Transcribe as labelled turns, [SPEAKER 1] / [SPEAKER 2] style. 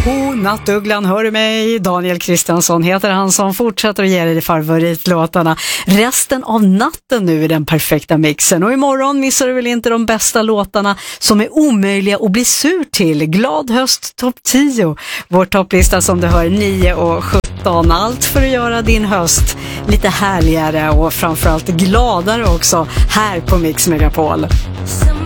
[SPEAKER 1] Nattugglan, hör du mig? Daniel Kristiansson heter han som fortsätter att ge dig favoritlåtarna resten av natten nu i den perfekta mixen. Och imorgon missar du väl inte de bästa låtarna som är omöjliga att bli sur till. Glad höst topp 10. Vår topplista som du hör 9 och 17. Allt för att göra din höst lite härligare och framförallt gladare också här på Mix Megapol.